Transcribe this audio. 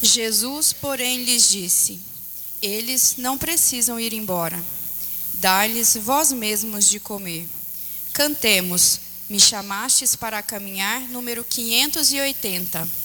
Jesus, porém, lhes disse: eles não precisam ir embora. Dai-lhes vós mesmos de comer. Cantemos, me chamastes para caminhar, número 580.